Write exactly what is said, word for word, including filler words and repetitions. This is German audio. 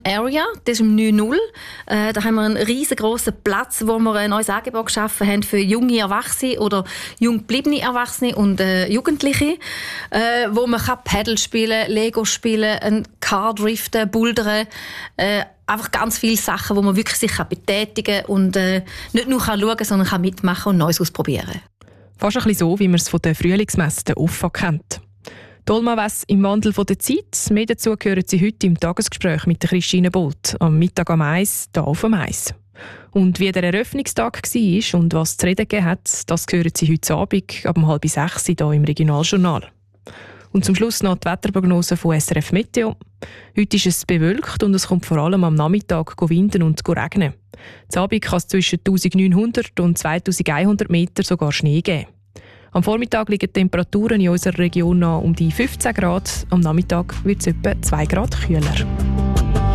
Area, das ist im neun null. Äh, da haben wir einen riesengroßen Platz, wo wir ein neues Angebot geschaffen haben für junge Erwachsene oder jung gebliebene Erwachsene und äh, Jugendliche, äh, wo man kann Paddle spielen, Lego spielen, ein Car driften, bouldern, äh, einfach ganz viele Sachen, wo man wirklich sich kann betätigen und äh, nicht nur kann schauen, sondern kann mitmachen und Neues ausprobieren. Fast ein bisschen so, wie man es von der Frühlingsmesse der U F A kennt. Die Olmawesse im Wandel der Zeit. Mehr dazu hören Sie heute im Tagesgespräch mit Christine Bolt am Mittag am Eis, hier auf dem Eis. Und wie der Eröffnungstag war und was zu reden gegeben hat, das hören Sie heute Abend ab um halb sechs hier im Regionaljournal. Und zum Schluss noch die Wetterprognose von S R F Meteo. Heute ist es bewölkt und es kommt vor allem am Nachmittag winden und regnen. Zu Abend kann es zwischen eintausendneunhundert und zweitausendeinhundert Meter sogar Schnee geben. Am Vormittag liegen die Temperaturen in unserer Region noch um die fünfzehn Grad, am Nachmittag wird es etwa zwei Grad kühler.